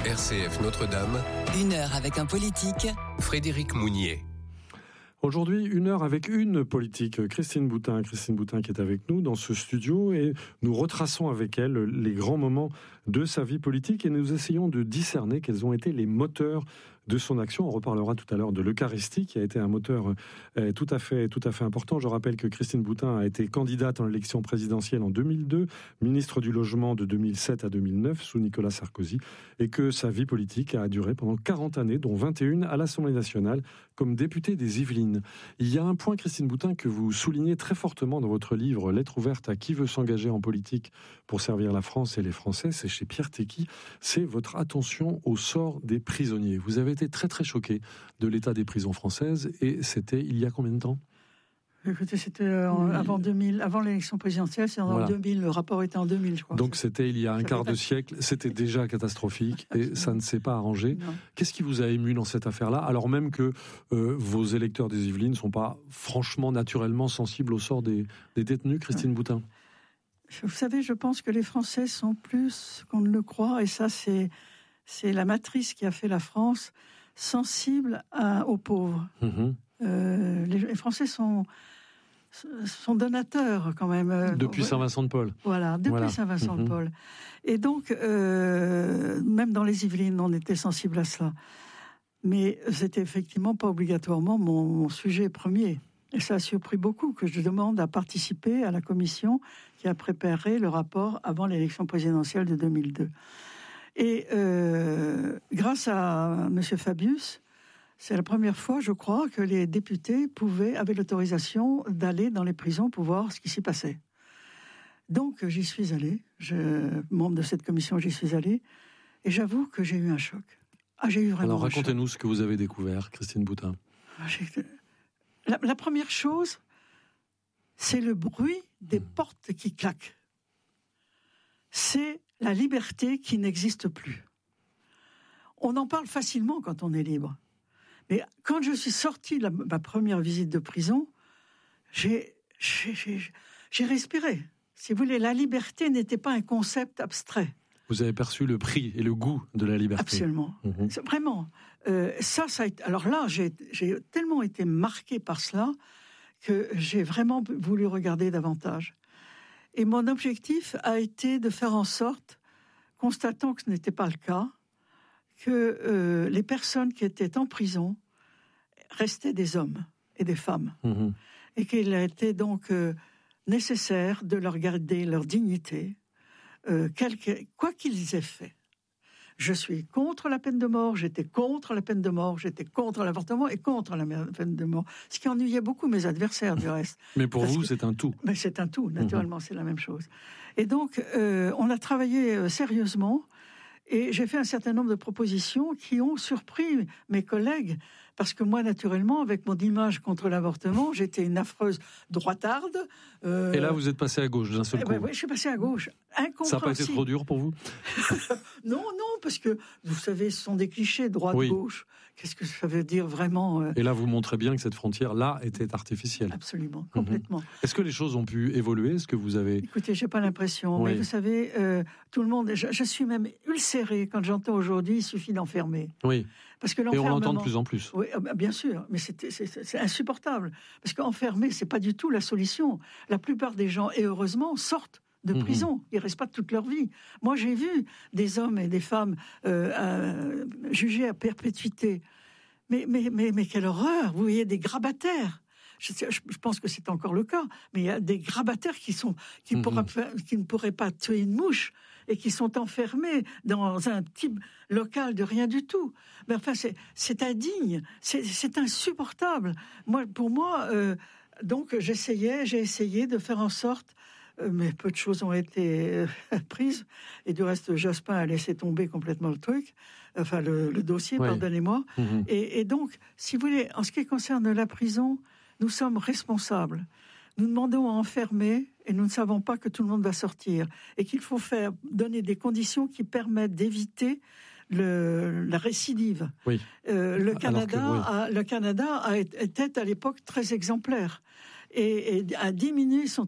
RCF Notre-Dame. 1 heure avec un politique. Frédéric Mounier. Aujourd'hui, 1 heure avec une politique, Christine Boutin qui est avec nous dans ce studio, et nous retraçons avec elle les grands moments de sa vie politique et nous essayons de discerner quels ont été les moteurs de son action. On reparlera tout à l'heure de l'Eucharistie qui a été un moteur tout à fait important. Je rappelle que Christine Boutin a été candidate en élection présidentielle en 2002, ministre du Logement de 2007 à 2009 sous Nicolas Sarkozy, et que sa vie politique a duré pendant 40 années, dont 21 à l'Assemblée nationale comme députée des Yvelines. Il y a un point, Christine Boutin, que vous soulignez très fortement dans votre livre « Lettre ouverte à qui veut s'engager en politique pour servir la France et les Français », c'est chez Pierre Tecky, c'est votre attention au sort des prisonniers. Vous avez été très très choqué de l'état des prisons françaises, et c'était il y a combien de temps ? Écoutez, c'était avant 2000, avant l'élection présidentielle, c'est en 2000, le rapport était en 2000, je crois. Donc c'était il y a un quart de siècle, c'était déjà catastrophique et ça ne s'est pas arrangé. Non. Qu'est-ce qui vous a ému dans cette affaire-là, alors même que vos électeurs des Yvelines ne sont pas franchement naturellement sensibles au sort des détenus, Christine Boutin ? Vous savez, je pense que les Français sont plus qu'on ne le croit, et ça c'est la matrice qui a fait la France sensible aux pauvres. Les Français sont donateurs quand même. Depuis Saint-Vincent-de-Paul. Voilà, depuis Saint-Vincent-de-Paul. Et donc, même dans les Yvelines, on était sensible à cela. Mais c'était effectivement pas obligatoirement mon sujet premier. Et ça a surpris beaucoup que je demande à participer à la commission qui a préparé le rapport avant l'élection présidentielle de 2002. Et grâce à M. Fabius, c'est la première fois, je crois, que les députés avaient l'autorisation d'aller dans les prisons pour voir ce qui s'y passait. Donc j'y suis allé, membre de cette commission, j'y suis allé, et j'avoue que j'ai eu un choc. J'ai eu vraiment. Alors racontez-nous ce que vous avez découvert, Christine Boutin. La première chose, c'est le bruit des portes qui claquent. C'est la liberté qui n'existe plus. On en parle facilement quand on est libre. Mais quand je suis sorti de ma première visite de prison, j'ai respiré. Si vous voulez, la liberté n'était pas un concept abstrait. Vous avez perçu le prix et le goût de la liberté. Absolument. Vraiment. Ça a été, alors là, j'ai tellement été marqué par cela que j'ai vraiment voulu regarder davantage. Et mon objectif a été de faire en sorte, constatant que ce n'était pas le cas, que les personnes qui étaient en prison restaient des hommes et des femmes. Et qu'il a été donc nécessaire de leur garder leur dignité, quoi qu'ils aient fait. Je suis contre la peine de mort, j'étais contre la peine de mort, j'étais contre l'avortement et contre la peine de mort. Ce qui ennuyait beaucoup mes adversaires, du reste. Mais pour vous, c'est un tout. Mais c'est un tout, naturellement, c'est la même chose. Et donc, on a travaillé sérieusement, et j'ai fait un certain nombre de propositions qui ont surpris mes collègues, parce que moi, naturellement, avec mon image contre l'avortement, j'étais une affreuse droitarde. Et là, vous êtes passé à gauche d'un seul coup. Oui, je suis passé à gauche. Ça n'a pas été trop dur pour vous ? Non, parce que, vous savez, ce sont des clichés, droite-gauche. Qu'est-ce que ça veut dire vraiment Et là, vous montrez bien que cette frontière-là était artificielle. Absolument, complètement. Est-ce que les choses ont pu évoluer ? Est-ce que vous avez... Écoutez, j'ai pas l'impression, mais vous savez, tout le monde... Je suis même ulcérée quand j'entends aujourd'hui, il suffit d'enfermer. Oui, parce que et on l'entend de plus en plus. Oui, bien sûr, mais c'est insupportable. Parce qu'enfermer, c'est pas du tout la solution. La plupart des gens, et heureusement, sortent de prison. Ils restent pas toute leur vie. Moi, j'ai vu des hommes et des femmes jugés à perpétuité. Mais quelle horreur! Vous voyez des grabataires. Je pense que c'est encore le cas, mais il y a des grabataires qui ne pourraient pas tuer une mouche et qui sont enfermés dans un type local de rien du tout. Mais enfin, c'est indigne, c'est insupportable. Pour moi, donc j'ai essayé de faire en sorte, mais peu de choses ont été prises, et du reste, Jospin a laissé tomber complètement le truc, enfin le dossier, pardonnez-moi. Et donc, si vous voulez, en ce qui concerne la prison, nous sommes responsables. Nous demandons à enfermer et nous ne savons pas que tout le monde va sortir. Et qu'il faut donner des conditions qui permettent d'éviter la récidive. Oui. Le Canada était à l'époque très exemplaire et a diminué son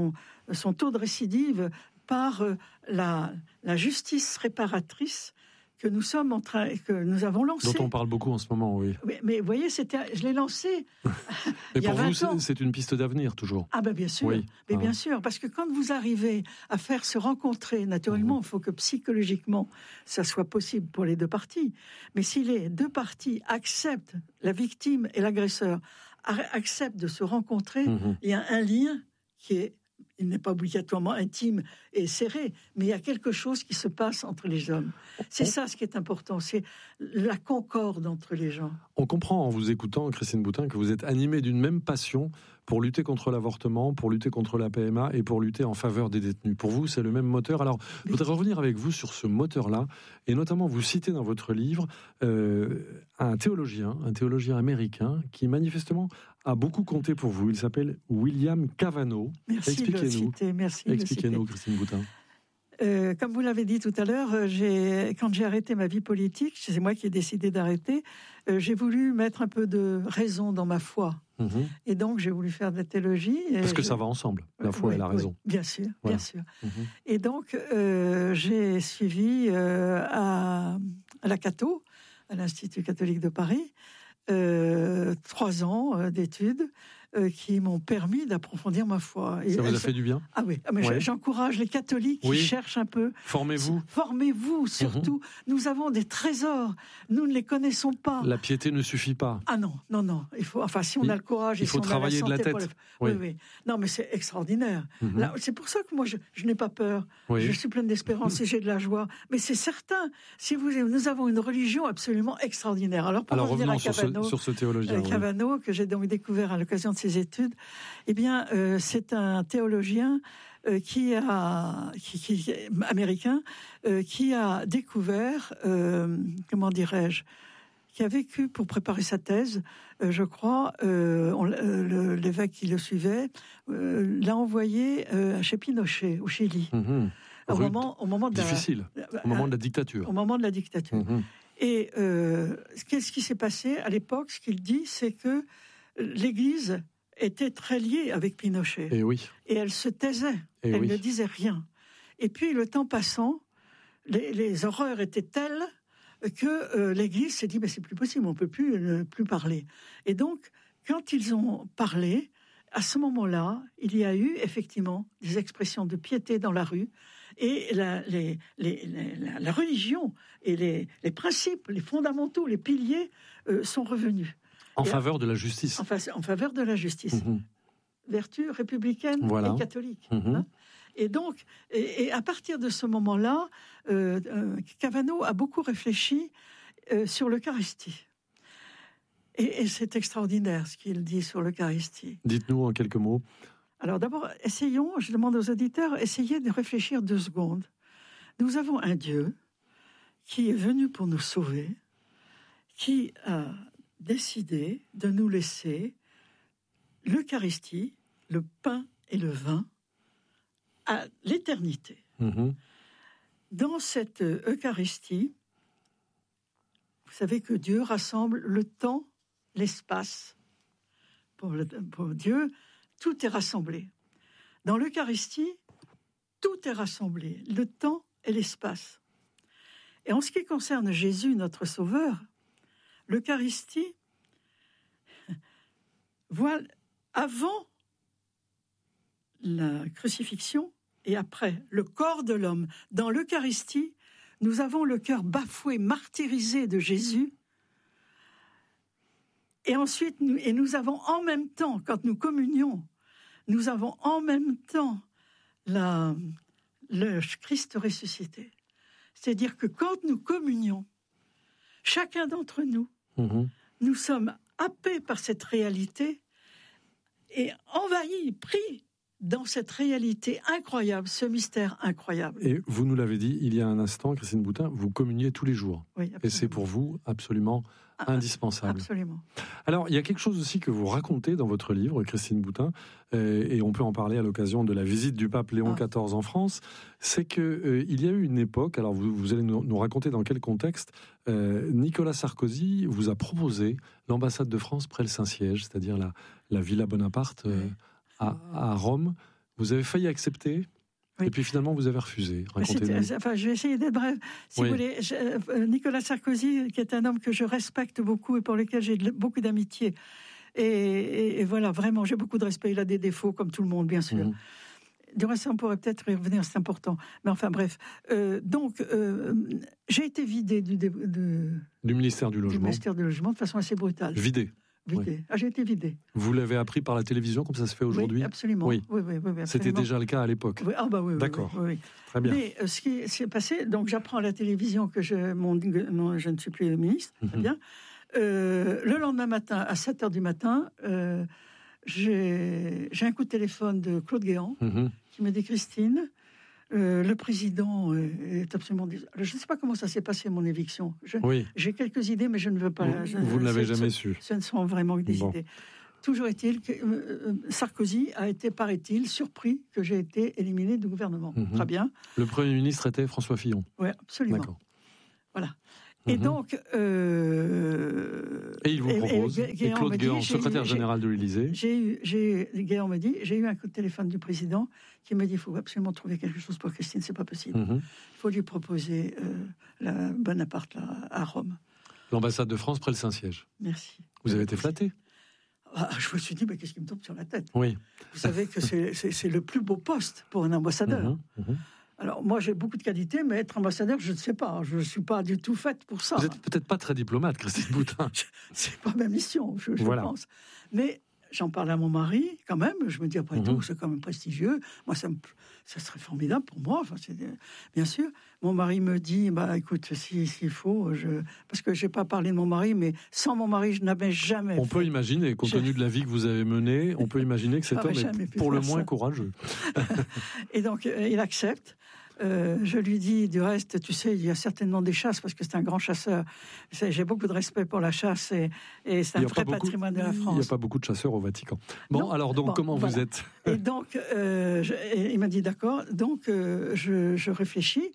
taux de récidive par la justice réparatrice que nous avons lancé. Dont on parle beaucoup en ce moment, oui. Mais vous voyez, je l'ai lancé. Mais pour vous, c'est une piste d'avenir, toujours. Ah ben bien sûr, oui. Bien sûr, parce que quand vous arrivez à faire se rencontrer, naturellement, il faut que psychologiquement, ça soit possible pour les deux parties. Mais si les deux parties acceptent, la victime et l'agresseur acceptent de se rencontrer, il y a un lien il n'est pas obligatoirement intime et serré, mais il y a quelque chose qui se passe entre les hommes. C'est ça ce qui est important, c'est la concorde entre les gens. On comprend en vous écoutant, Christine Boutin, que vous êtes animée d'une même passion pour lutter contre l'avortement, pour lutter contre la PMA et pour lutter en faveur des détenus. Pour vous, c'est le même moteur. Alors, je voudrais revenir avec vous sur ce moteur-là, et notamment vous citez dans votre livre un théologien américain qui manifestement a beaucoup compté pour vous. Il s'appelle William Cavanaugh. Merci de le citer. Expliquez-nous, Christine Boutin. Comme vous l'avez dit tout à l'heure, quand j'ai arrêté ma vie politique, c'est moi qui ai décidé d'arrêter, j'ai voulu mettre un peu de raison dans ma foi. Et donc, j'ai voulu faire de la théologie. Parce que ça va ensemble, la foi et la raison. Oui, bien sûr, voilà. Bien sûr. Et donc, j'ai suivi à la Cato, à l'Institut catholique de Paris, 3 ans d'études qui m'ont permis d'approfondir ma foi. Ça vous a fait du bien ? Ah oui, mais j'encourage les catholiques qui cherchent un peu. Formez-vous. Formez-vous, surtout. Nous avons des trésors, nous ne les connaissons pas. La piété ne suffit pas. Ah non. Il faut, si on a le courage... Il faut travailler de la tête. Oui. Non, mais c'est extraordinaire. Là, c'est pour ça que moi, je n'ai pas peur. Je suis pleine d'espérance et j'ai de la joie. Mais c'est certain, nous avons une religion absolument extraordinaire. Alors revenons à Cavanaugh, sur ce théologien. Cavanaugh, que j'ai donc découvert à l'occasion de ses études, c'est un théologien américain qui a découvert, qui a vécu pour préparer sa thèse, je crois, l'évêque qui le suivait l'a envoyé chez Pinochet, au Chili. Au moment de la dictature. Au moment de la dictature. Et qu'est-ce qui s'est passé à l'époque ? Ce qu'il dit, c'est que l'Église était très liée avec Pinochet. Et elle se taisait. Elle ne disait rien. Et puis, le temps passant, les horreurs étaient telles que l'Église s'est dit, c'est plus possible, on ne peut plus parler. Et donc, quand ils ont parlé, à ce moment-là, il y a eu effectivement des expressions de piété dans la rue, et la religion et les principes, les fondamentaux, les piliers sont revenus. En faveur de la justice. En faveur de la justice. Vertu républicaine et catholique. Et donc, et à partir de ce moment-là, Cavanaugh a beaucoup réfléchi sur l'Eucharistie. Et c'est extraordinaire ce qu'il dit sur l'Eucharistie. Dites-nous en quelques mots. Alors d'abord, je demande aux auditeurs, essayez de réfléchir 2 secondes. Nous avons un Dieu qui est venu pour nous sauver, qui a décidé de nous laisser l'Eucharistie, le pain et le vin, à l'éternité. Dans cette Eucharistie, vous savez que Dieu rassemble le temps, l'espace. Pour Dieu, tout est rassemblé. Dans l'Eucharistie, tout est rassemblé, le temps et l'espace. Et en ce qui concerne Jésus, notre Sauveur, l'Eucharistie, voilà, avant la crucifixion et après, le corps de l'homme. Dans l'Eucharistie, nous avons le cœur bafoué, martyrisé de Jésus. Et ensuite, nous avons en même temps, quand nous communions, nous avons en même temps le Christ ressuscité. C'est-à-dire que quand nous communions, chacun d'entre nous, nous sommes happés par cette réalité et envahis, pris dans cette réalité incroyable, ce mystère incroyable. Et vous nous l'avez dit il y a un instant, Christine Boutin, vous communiez tous les jours. Oui, absolument. Et c'est pour vous absolument indispensable. Absolument. Alors, il y a quelque chose aussi que vous racontez dans votre livre, Christine Boutin, et on peut en parler à l'occasion de la visite du pape Léon XIV en France, c'est qu'il y a eu une époque, alors vous allez nous raconter dans quel contexte, Nicolas Sarkozy vous a proposé l'ambassade de France près le Saint-Siège, c'est-à-dire la Villa Bonaparte à Rome. Vous avez failli accepter ? Oui. Et puis finalement, vous avez refusé. Racontez-nous. Enfin, je vais essayer d'être brève. Si vous voulez, Nicolas Sarkozy, qui est un homme que je respecte beaucoup et pour lequel j'ai beaucoup d'amitié. Et voilà, vraiment, j'ai beaucoup de respect. Il a des défauts, comme tout le monde, bien sûr. Du reste, on pourrait peut-être y revenir, c'est important. Mais enfin, bref. Donc, j'ai été vidée du ministère du Logement. Du ministère du Logement de façon assez brutale. Vidée. Oui. Ah, j'ai été vidée. Vous l'avez appris par la télévision, comme ça se fait aujourd'hui? Oui, absolument. Oui, absolument. C'était déjà le cas à l'époque? Oui. Ah bah oui. D'accord. Oui. Très bien. Mais ce qui s'est passé, donc j'apprends à la télévision que je ne suis plus ministre. Très bien. Le lendemain matin, à 7h du matin, j'ai un coup de téléphone de Claude Guéant qui me dit: Christine, le président est absolument... Je ne sais pas comment ça s'est passé, mon éviction. J'ai quelques idées, mais je ne veux pas... Vous ne l'avez jamais su. Ce ne sont vraiment que des idées. Toujours est-il que Sarkozy a été, paraît-il, surpris que j'ai été éliminé du gouvernement. Très bien. Le Premier ministre était François Fillon. Oui, absolument. D'accord. Voilà. Et donc... Et il vous propose, et Claude Guéant, secrétaire général de l'Élysée. Guéant me dit, j'ai eu un coup de téléphone du président qui me dit: il faut absolument trouver quelque chose pour Christine, c'est pas possible. Il faut lui proposer Bonaparte à Rome. L'ambassade de France près le Saint-Siège. Merci. Vous avez été flatté? Je me suis dit, mais qu'est-ce qui me tombe sur la tête? Oui. Vous savez que c'est le plus beau poste pour un ambassadeur. Alors, moi, j'ai beaucoup de qualités, mais être ambassadeur, je ne sais pas. Je ne suis pas du tout faite pour ça. Vous n'êtes peut-être pas très diplomate, Christine Boutin. C'est pas ma mission, je pense. Mais j'en parle à mon mari, quand même. Je me dis, après tout, c'est quand même prestigieux. Moi, ça serait formidable pour moi. Enfin, bien sûr. Mon mari me dit, écoute, s'il faut... Parce que je n'ai pas parlé de mon mari, mais sans mon mari, je n'avais jamais... On peut imaginer, compte tenu de la vie que vous avez menée, on peut imaginer que cet homme est pour le moins courageux. Et donc, il accepte. Je lui dis, du reste, tu sais, il y a certainement des chasses, parce que c'est un grand chasseur. J'ai beaucoup de respect pour la chasse, et c'est un vrai patrimoine de la France. Il n'y a pas beaucoup de chasseurs au Vatican. Comment vous êtes? Et donc, il m'a dit d'accord. Donc, je réfléchis.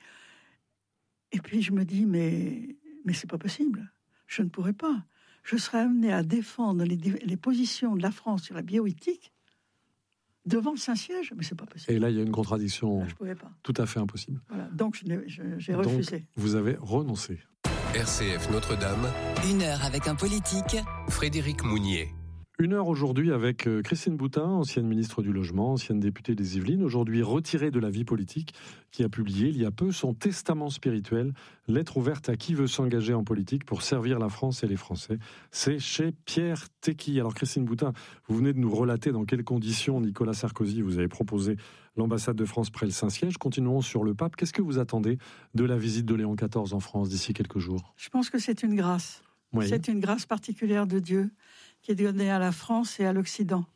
Et puis, je me dis, mais c'est pas possible. Je ne pourrais pas. Je serais amené à défendre les positions de la France sur la bioéthique devant le Saint-Siège, mais c'est pas possible. Et là, il y a une contradiction tout à fait impossible. Voilà, donc j'ai refusé. Donc, vous avez renoncé. RCF Notre-Dame. 1 heure avec un politique. Frédéric Mounier. 1 heure aujourd'hui avec Christine Boutin, ancienne ministre du Logement, ancienne députée des Yvelines, aujourd'hui retirée de la vie politique, qui a publié il y a peu son testament spirituel, lettre ouverte à qui veut s'engager en politique pour servir la France et les Français. C'est chez Pierre Tecky. Alors Christine Boutin, vous venez de nous relater dans quelles conditions Nicolas Sarkozy vous avez proposé l'ambassade de France près le Saint-Siège. Continuons sur le pape. Qu'est-ce que vous attendez de la visite de Léon XIV en France d'ici quelques jours? Je pense que c'est une grâce. Oui. C'est une grâce particulière de Dieu qui est donnée à la France et à l'Occident.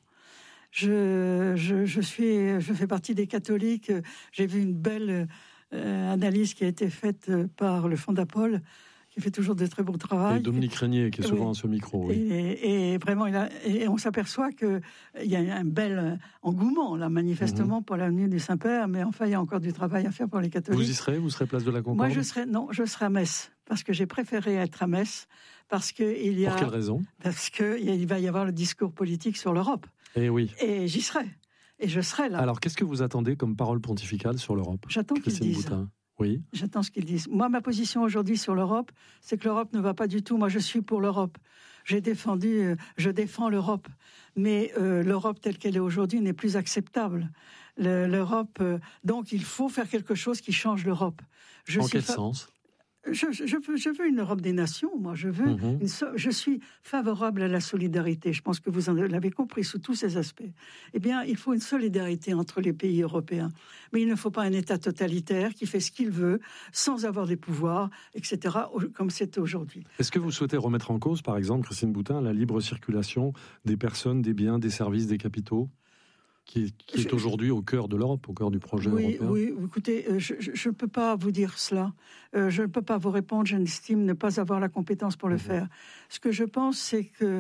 Je fais partie des catholiques. J'ai vu une belle analyse qui a été faite par le Fondapol, qui fait toujours de très beaux travail. Et Dominique Régnier, qui est souvent à ce micro. Oui. Et vraiment, on s'aperçoit qu'il y a un bel engouement, là, manifestement, pour la venue du Saint-Père, mais enfin, il y a encore du travail à faire pour les catholiques. Vous y serez? Vous serez place de la Concorde? Moi, je serai à Metz, parce que j'ai préféré être à Metz, parce que il y a... Pour quelle raison? Parce qu'il va y avoir le discours politique sur l'Europe. Et oui. Et j'y serai. Et je serai là. Alors, qu'est-ce que vous attendez comme parole pontificale sur l'Europe? J'attends qu'ils disent. Boutin. Oui. J'attends ce qu'ils disent. Moi, ma position aujourd'hui sur l'Europe, c'est que l'Europe ne va pas du tout. Moi, je suis pour l'Europe. Je défends l'Europe. Mais l'Europe telle qu'elle est aujourd'hui n'est plus acceptable. L'Europe, donc il faut faire quelque chose qui change l'Europe. En quel sens? Je veux une Europe des nations, moi. Je suis favorable à la solidarité. Je pense que vous en l'avez compris sous tous ces aspects. Eh bien, il faut une solidarité entre les pays européens. Mais il ne faut pas un État totalitaire qui fait ce qu'il veut, sans avoir des pouvoirs, etc., comme c'est aujourd'hui. Est-ce que vous souhaitez remettre en cause, par exemple, Christine Boutin, la libre circulation des personnes, des biens, des services, des capitaux qui est aujourd'hui au cœur de l'Europe, au cœur du projet européen? Oui, écoutez, je ne peux pas vous dire cela. Je ne peux pas vous répondre, j'estime ne pas avoir la compétence pour le faire. Ce que je pense, c'est que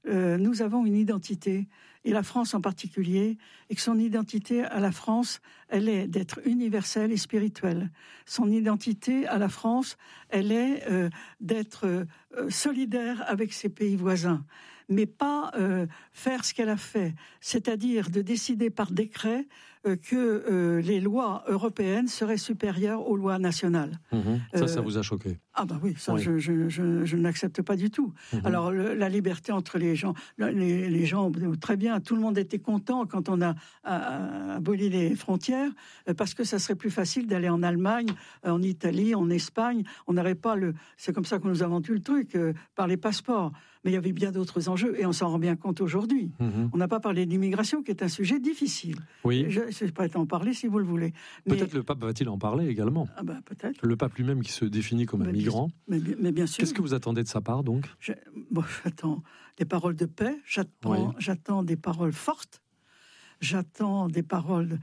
nous avons une identité, et la France en particulier, et que son identité à la France, elle est d'être universelle et spirituelle. Son identité à la France, elle est d'être solidaire avec ses pays voisins, mais pas faire ce qu'elle a fait, c'est-à-dire de décider par décret que les lois européennes seraient supérieures aux lois nationales. Ça vous a choqué? Ah ben oui, ça oui. je n'accepte pas du tout. Alors la liberté entre les gens, les gens, très bien, tout le monde était content quand on a aboli les frontières, parce que ça serait plus facile d'aller en Allemagne, en Italie, en Espagne. On n'aurait pas c'est comme ça qu'on nous a vendu le truc, par les passeports. Mais il y avait bien d'autres enjeux, et on s'en rend bien compte aujourd'hui. On n'a pas parlé d'immigration, qui est un sujet difficile. Oui. Je ne sais pas en parler si vous le voulez. Peut-être le pape va-t-il en parler également? Ah ben, peut-être. Le pape lui-même qui se définit comme un migrant. Mais bien sûr. Qu'est-ce que vous attendez de sa part, donc? J'attends des paroles de paix, j'attends des paroles fortes, j'attends des paroles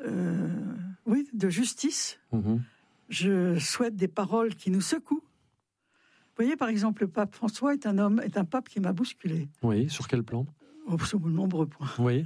de justice. Je souhaite des paroles qui nous secouent. Vous voyez, par exemple, le pape François est un pape qui m'a bousculé. Oui, sur quel plan? Sur de nombreux points. Oui.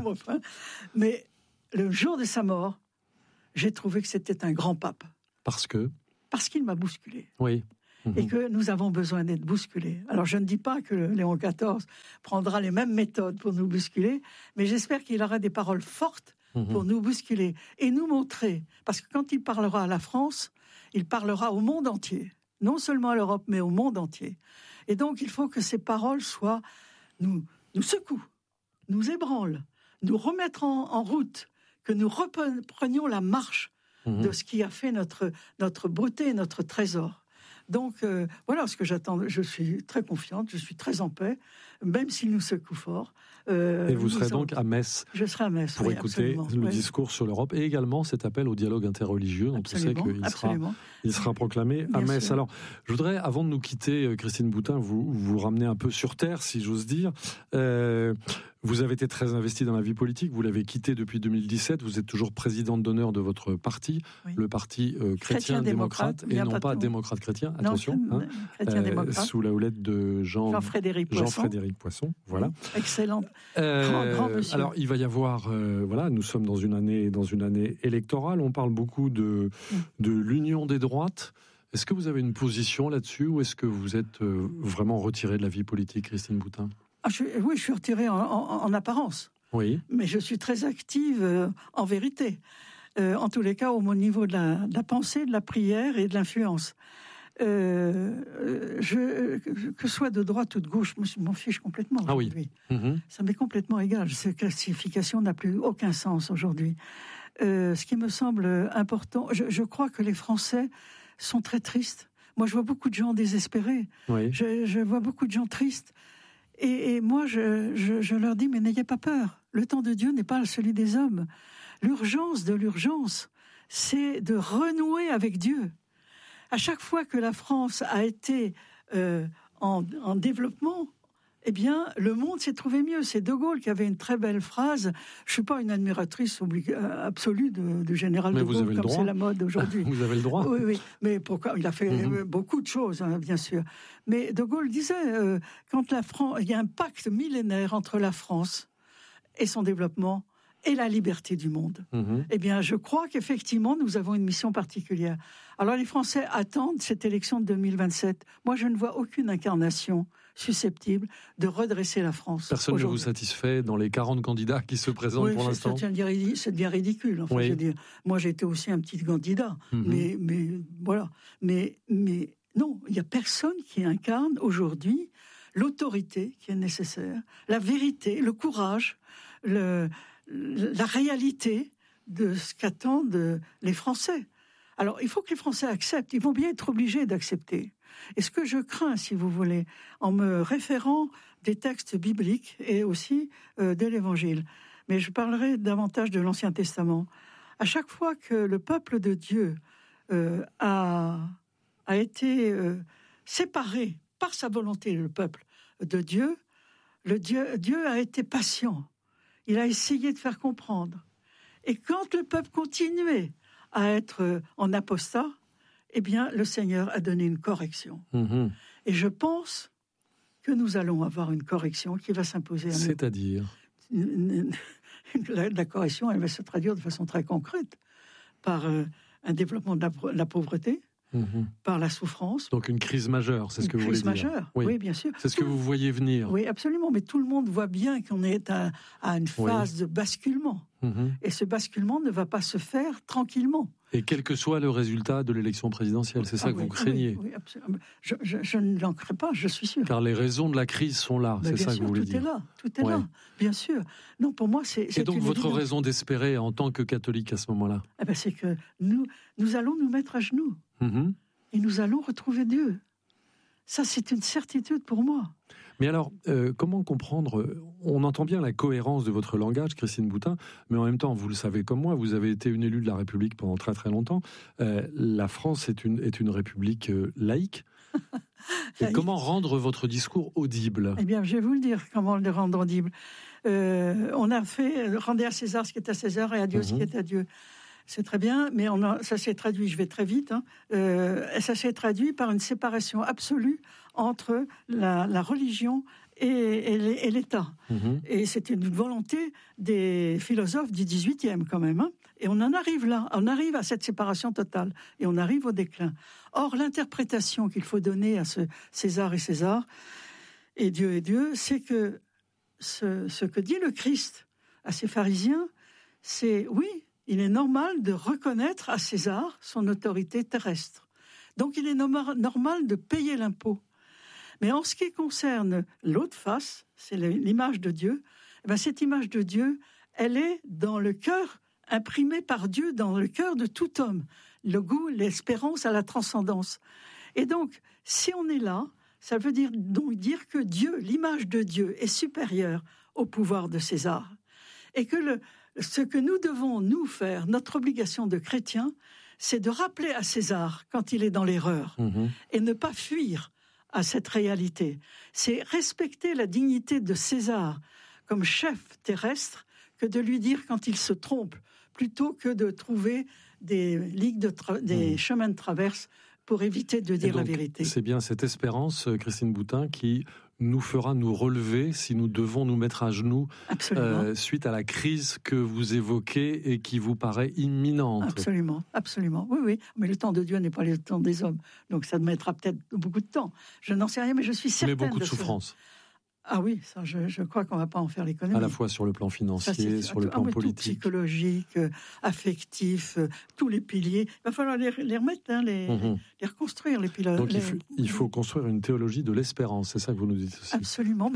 Mais le jour de sa mort, j'ai trouvé que c'était un grand pape. Parce qu'il m'a bousculé. Oui. Et que nous avons besoin d'être bousculés. Alors je ne dis pas que Léon XIV prendra les mêmes méthodes pour nous bousculer, mais j'espère qu'il aura des paroles fortes pour nous bousculer et nous montrer, parce que quand il parlera à la France, il parlera au monde entier. Non seulement à l'Europe, mais au monde entier. Et donc, il faut que ces paroles nous secouent, nous ébranlent, nous remettre en route, que nous reprenions la marche de ce qui a fait notre beauté et notre trésor. Donc, voilà ce que j'attends. Je suis très confiante, je suis très en paix, même s'il nous secoue fort. Et vous serez donc à Metz? Je serai à Metz, pour écouter le discours sur l'Europe, et également cet appel au dialogue interreligieux, dont on sait qu'il sera proclamé à Metz. Sûr. Alors, je voudrais, avant de nous quitter, Christine Boutin, vous ramener un peu sur terre, si j'ose dire. Vous avez été très investie dans la vie politique, vous l'avez quitté depuis 2017, vous êtes toujours présidente d'honneur de votre parti, le parti chrétien-démocrate, et non pas démocrate-chrétien, attention, sous la houlette de Jean-Frédéric Poisson. Voilà. Excellent. Grand monsieur. Alors, il va y avoir, nous sommes dans une année électorale, on parle beaucoup de l'union des droites. Est-ce que vous avez une position là-dessus, ou est-ce que vous êtes vraiment retirée de la vie politique, Christine Boutin? Oui, je suis retirée en apparence. Oui. Mais je suis très active en vérité. En tous les cas, au niveau de la pensée, de la prière et de l'influence. Que ce soit de droite ou de gauche, moi, je m'en fiche complètement aujourd'hui. Ça m'est complètement égal. Cette classification n'a plus aucun sens aujourd'hui. Ce qui me semble important, je crois que les Français sont très tristes. Moi, je vois beaucoup de gens désespérés. Oui. Je vois beaucoup de gens tristes. Et moi, je leur dis, mais n'ayez pas peur. Le temps de Dieu n'est pas celui des hommes. L'urgence de l'urgence, c'est de renouer avec Dieu. À chaque fois que la France a été en développement, eh bien, le monde s'est trouvé mieux. C'est De Gaulle qui avait une très belle phrase. Je ne suis pas une admiratrice absolue du général de Gaulle, comme c'est la mode aujourd'hui. Vous avez le droit. Oui. Mais pourquoi? Il a fait beaucoup de choses, bien sûr. Mais De Gaulle disait, il y a un pacte millénaire entre la France et son développement et la liberté du monde. Eh bien, je crois qu'effectivement, nous avons une mission particulière. Alors, les Français attendent cette élection de 2027. Moi, je ne vois aucune incarnation susceptible de redresser la France. Personne ne vous satisfait dans les 40 candidats qui se présentent pour l'instant? Ça devient ridicule. Enfin, je veux dire, moi, j'étais aussi un petit candidat. Mais voilà. Mais non, il n'y a personne qui incarne aujourd'hui l'autorité qui est nécessaire, la vérité, le courage, la réalité de ce qu'attendent les Français. Alors, il faut que les Français acceptent. Ils vont bien être obligés d'accepter. Et ce que je crains, si vous voulez, en me référant des textes bibliques et aussi de l'Évangile, mais je parlerai davantage de l'Ancien Testament, à chaque fois que le peuple de Dieu a été séparé par sa volonté, le peuple de Dieu, Dieu a été patient. Il a essayé de faire comprendre. Et quand le peuple continuait à être en apostat, eh bien, le Seigneur a donné une correction. Et je pense que nous allons avoir une correction qui va s'imposer à nous. C'est-à-dire La correction, elle va se traduire de façon très concrète par un développement de la pauvreté, par la souffrance. Donc une crise majeure, c'est ce que vous voulez dire. Une crise majeure, oui, bien sûr. C'est ce que vous voyez venir. Oui, absolument, mais tout le monde voit bien qu'on est à une phase de basculement. Et ce basculement ne va pas se faire tranquillement. Et quel que soit le résultat de l'élection présidentielle, c'est ça que vous craignez. Oui, absolument. Je ne l'en crains pas, je suis sûr. Car les raisons de la crise sont là, c'est ça que vous voulez dire. Tout est là, bien sûr. Non, pour moi, c'est Et donc votre évidence. raison d'espérer en tant que catholique à ce moment-là? C'est que nous allons nous mettre à genoux et nous allons retrouver Dieu. Ça, c'est une certitude pour moi. Mais alors, comment comprendre? On entend bien la cohérence de votre langage, Christine Boutin, mais en même temps, vous le savez comme moi, vous avez été une élue de la République pendant très très longtemps. La France est une république laïque. Et comment rendre votre discours audible? Eh bien, je vais vous le dire, comment le rendre audible. On a fait « Rendez à César ce qui est à César et à Dieu ce qui est à Dieu ». C'est très bien, mais ça s'est traduit, je vais très vite, ça s'est traduit par une séparation absolue entre la religion et l'État. Et c'était une volonté des philosophes du XVIIIe quand même. Et on en arrive là, on arrive à cette séparation totale, et on arrive au déclin. Or, l'interprétation qu'il faut donner à ce César et César, et Dieu, c'est que ce que dit le Christ à ces pharisiens, c'est oui, il est normal de reconnaître à César son autorité terrestre. Donc il est normal de payer l'impôt. Mais en ce qui concerne l'autre face, c'est l'image de Dieu, cette image de Dieu, elle est dans le cœur, imprimée par Dieu dans le cœur de tout homme. Le goût, l'espérance à la transcendance. Et donc, si on est là, ça veut dire que Dieu, l'image de Dieu, est supérieure au pouvoir de César. Et que ce que nous devons, nous, faire, notre obligation de chrétien, c'est de rappeler à César quand il est dans l'erreur et ne pas fuir à cette réalité. C'est respecter la dignité de César comme chef terrestre que de lui dire quand il se trompe, plutôt que de trouver des des chemins de traverse pour éviter de dire la vérité. C'est bien cette espérance, Christine Boutin, qui nous fera nous relever si nous devons nous mettre à genoux suite à la crise que vous évoquez et qui vous paraît imminente. Absolument, absolument. Oui. Mais le temps de Dieu n'est pas le temps des hommes. Donc ça mettra peut-être beaucoup de temps. Je n'en sais rien, mais je suis certaine. Mais beaucoup de souffrance. Ah oui, ça, je crois qu'on ne va pas en faire l'économie. À la fois sur le plan financier, sur le plan politique. Psychologique, affectif, tous les piliers. Il va falloir les remettre, les reconstruire, les piliers. Donc il faut construire une théologie de l'espérance, c'est ça que vous nous dites aussi. Absolument,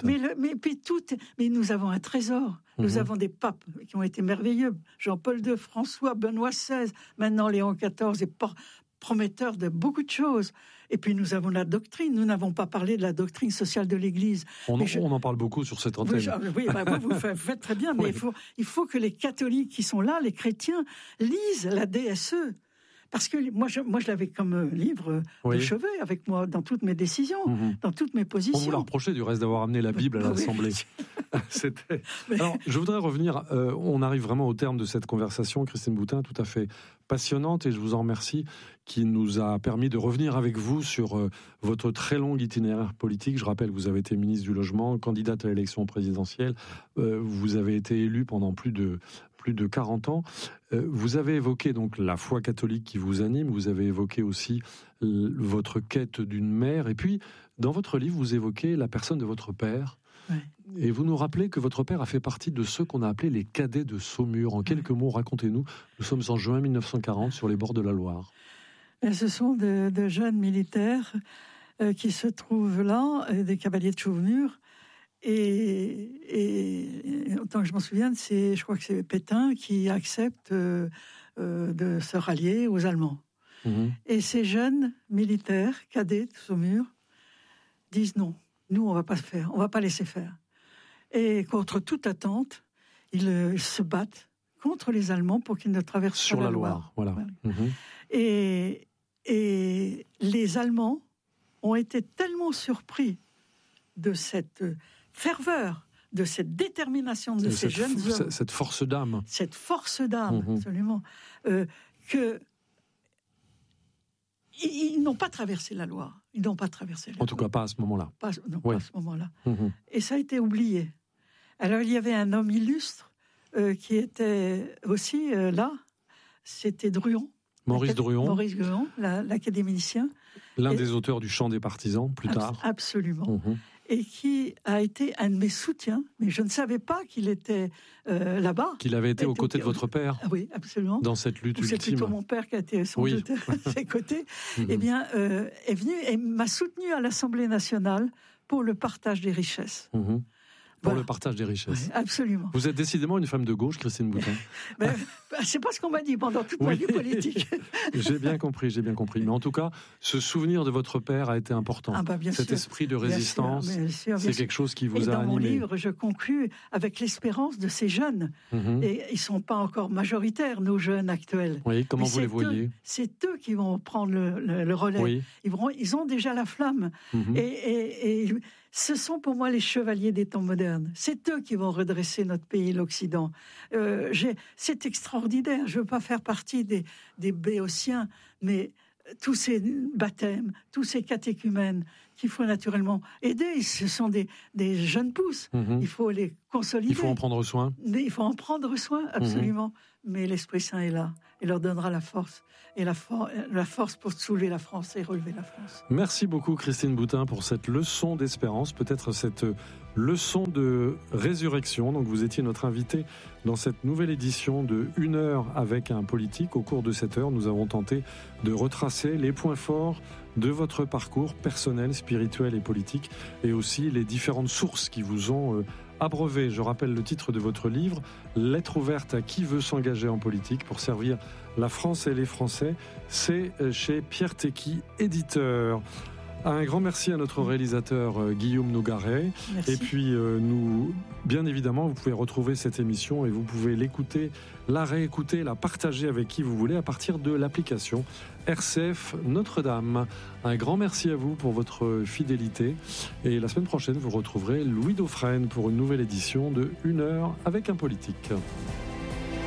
mais nous avons un trésor. Nous avons des papes qui ont été merveilleux. Jean-Paul II, François, Benoît XVI, maintenant Léon XIV est prometteur de beaucoup de choses. Et puis nous avons la doctrine. Nous n'avons pas parlé de la doctrine sociale de l'Église. On en parle beaucoup sur cette antenne. Vous faites très bien, mais il faut que les catholiques qui sont là, les chrétiens, lisent la DSE. Parce que moi, je l'avais comme livre de chevet avec moi dans toutes mes décisions, dans toutes mes positions. On vous l'a reproché du reste d'avoir amené la Bible à l'Assemblée. Alors, je voudrais revenir, on arrive vraiment au terme de cette conversation, Christine Boutin, tout à fait passionnante, et je vous en remercie, qui nous a permis de revenir avec vous sur votre très long itinéraire politique. Je rappelle, vous avez été ministre du Logement, candidate à l'élection présidentielle, vous avez été élu pendant plus de 40 ans. Vous avez évoqué donc la foi catholique qui vous anime, vous avez évoqué aussi votre quête d'une mère, et puis dans votre livre, vous évoquez la personne de votre père. Oui. Et vous nous rappelez que votre père a fait partie de ceux qu'on a appelés les cadets de Saumur. En quelques mots, racontez-nous. Nous sommes en juin 1940 sur les bords de la Loire. Ce sont de jeunes militaires qui se trouvent là, des cavaliers de Saumur. Et autant que je m'en souvienne, je crois que c'est Pétain qui accepte de se rallier aux Allemands. Et ces jeunes militaires, cadets de Saumur, disent non, nous on va pas laisser faire. Et contre toute attente, ils se battent contre les Allemands pour qu'ils ne traversent pas la Loire. Voilà. Et les Allemands ont été tellement surpris de cette ferveur, de cette détermination de ces jeunes hommes. Cette force d'âme. Cette force d'âme, absolument. Que ils n'ont pas traversé la Loire. Ils n'ont pas traversé la Loire. En tout cas, pas à ce moment-là. Pas à ce moment-là. Mmh. Et ça a été oublié. Alors, il y avait un homme illustre qui était aussi là. C'était Druon. Maurice Druon. Maurice Druon, l'académicien. L'un des auteurs du Chant des partisans, plus tard. Absolument. Et qui a été un de mes soutiens. Mais je ne savais pas qu'il était là-bas. Qu'il avait été aux côtés de votre père. Oui, absolument. Dans cette lutte ultime. C'est plutôt mon père qui a été sans doute à ses côtés. Eh bien, est venu et m'a soutenu à l'Assemblée nationale pour le partage des richesses. Pour le partage des richesses. Oui, absolument. Vous êtes décidément une femme de gauche, Christine Boutin. C'est pas ce qu'on m'a dit pendant toute ma vie politique. J'ai bien compris. Mais en tout cas, ce souvenir de votre père a été important. Cet esprit de résistance, c'est quelque chose qui vous a animé. Dans mon livre, je conclus avec l'espérance de ces jeunes. Et ils ne sont pas encore majoritaires, nos jeunes actuels. Oui, comment vous les voyez? C'est eux qui vont prendre le relais. Oui. Ils ont déjà la flamme. Et ce sont pour moi les chevaliers des temps modernes. C'est eux qui vont redresser notre pays, l'Occident. C'est extraordinaire. Je ne veux pas faire partie des béotiens, mais tous ces baptêmes, tous ces catéchumènes qu'il faut naturellement aider, ce sont des jeunes pousses. Il faut les consolider. Il faut en prendre soin. Il faut en prendre soin, absolument. Mais l'Esprit Saint est là. Il leur donnera la force. Et la force pour soulever la France et relever la France. Merci beaucoup Christine Boutin pour cette leçon d'espérance, peut-être cette leçon de résurrection. Donc vous étiez notre invité dans cette nouvelle édition de 1 heure avec un politique. Au cours de cette heure, nous avons tenté de retracer les points forts de votre parcours personnel, spirituel et politique, et aussi les différentes sources qui vous ont abreuvé. Je rappelle le titre de votre livre, Lettre ouverte à qui veut s'engager en politique pour servir la France et les Français. C'est chez Pierre Tecky, éditeur. Un grand merci à notre réalisateur Guillaume Nougaret. Merci. Et puis bien évidemment, vous pouvez retrouver cette émission et vous pouvez l'écouter, la réécouter, la partager avec qui vous voulez à partir de l'application RCF Notre-Dame. Un grand merci à vous pour votre fidélité. Et la semaine prochaine, vous retrouverez Louis Dauphren pour une nouvelle édition de 1 heure avec un politique.